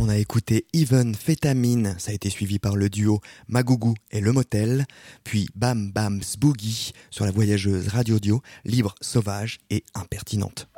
on a écouté Even Fétamine, ça a été suivi par le duo Magougou et Le Motel, puis Bam Bam Boogie sur la voyageuse Radio Dio, libre, sauvage et impertinente.